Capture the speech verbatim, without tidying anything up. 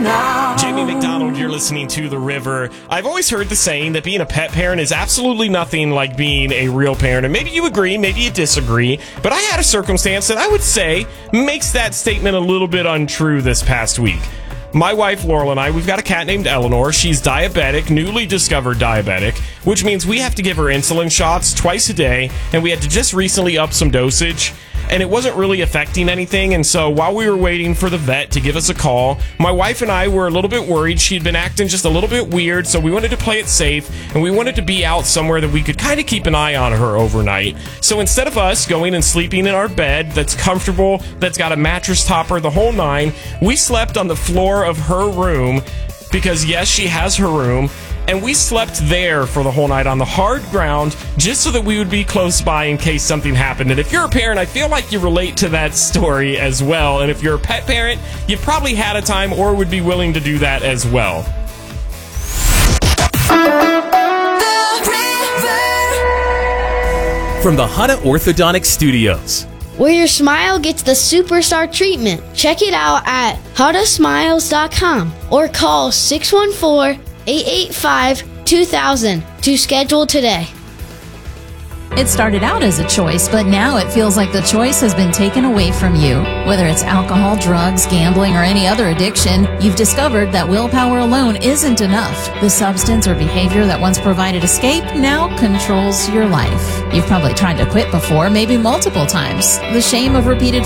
now. Jamie McDonald, you're listening to The River. I've always heard the saying that being a pet parent is absolutely nothing like being a real parent. And maybe you agree, maybe you disagree. But I had a circumstance that I would say makes that statement a little bit untrue this past week. My wife, Laurel, and I, we've got a cat named Eleanor. She's diabetic, newly discovered diabetic, which means we have to give her insulin shots twice a day, and we had to just recently up some dosage, and it wasn't really affecting anything. And so while we were waiting for the vet to give us a call, my wife and I were a little bit worried. She'd been acting just a little bit weird, so we wanted to play it safe, and we wanted to be out somewhere that we could kind of keep an eye on her overnight. So instead of us going and sleeping in our bed that's comfortable, that's got a mattress topper, the whole nine, we slept on the floor of her room because, yes, she has her room, and we slept there for the whole night on the hard ground just so that we would be close by in case something happened. And if you're a parent, I feel like you relate to that story as well. And if you're a pet parent, you probably had a time or would be willing to do that as well. From the Hutta Orthodontic Studios, where your smile gets the superstar treatment. Check it out at hutta smiles dot com or call six one four, eight eight five, two thousand to schedule today. It started out as a choice, but now it feels like the choice has been taken away from you. Whether it's alcohol, drugs, gambling, or any other addiction, you've discovered that willpower alone isn't enough. The substance or behavior that once provided escape now controls your life. You've probably tried to quit before, maybe multiple times. The shame of repeated